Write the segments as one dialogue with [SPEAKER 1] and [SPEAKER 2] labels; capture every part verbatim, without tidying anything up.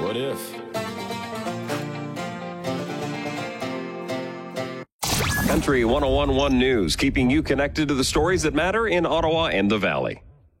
[SPEAKER 1] What if? Country one oh one point one News, keeping you connected to the stories that matter in Ottawa and the Valley.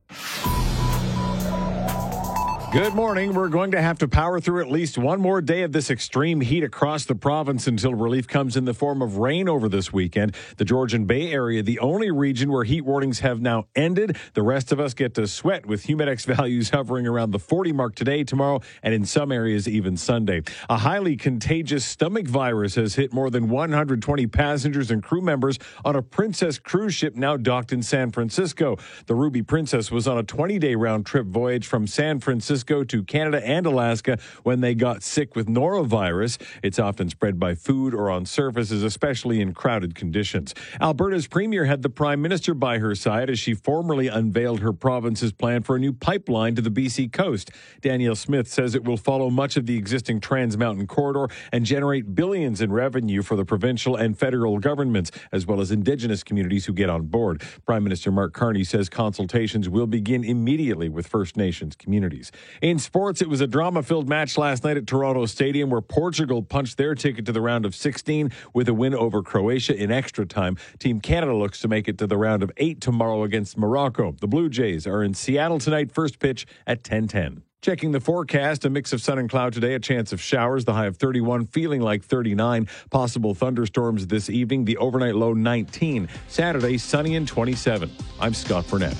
[SPEAKER 2] Good morning. We're going to have to power through at least one more day of this extreme heat across the province until relief comes in the form of rain over this weekend. The Georgian Bay area, the only region where heat warnings have now ended. The rest of us get to sweat with Humidex values hovering around the forty mark today, tomorrow, and in some areas even Sunday. A highly contagious stomach virus has hit more than one hundred twenty passengers and crew members on a Princess cruise ship now docked in San Francisco. The Ruby Princess was on a twenty-day round-trip voyage from San Francisco to Canada and Alaska when they got sick with norovirus. It's often spread by food or on surfaces, especially in crowded conditions. Alberta's premier had the Prime Minister by her side as she formally unveiled her province's plan for a new pipeline to the B C coast. Danielle Smith says it will follow much of the existing Trans Mountain corridor and generate billions in revenue for the provincial and federal governments, as well as Indigenous communities who get on board. Prime Minister Mark Carney says consultations will begin immediately with First Nations communities. In sports, it was a drama-filled match last night at Toronto Stadium where Portugal punched their ticket to the round of sixteen with a win over Croatia in extra time. Team Canada looks to make it to the round of eight tomorrow against Morocco. The Blue Jays are in Seattle tonight, first pitch at ten ten. Checking the forecast, a mix of sun and cloud today, a chance of showers, the high of thirty-one, feeling like thirty-nine. Possible thunderstorms this evening, the overnight low nineteen. Saturday, sunny and twenty-seven. I'm Scott Burnett.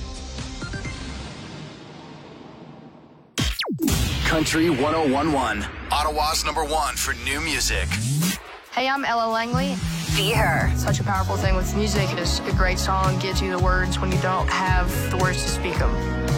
[SPEAKER 3] Country one oh one point one, Ottawa's number one for new music.
[SPEAKER 4] Hey, I'm Ella Langley.
[SPEAKER 5] Be Her.
[SPEAKER 4] Such a powerful thing with music is a great song gives you the words when you don't have the words to speak them.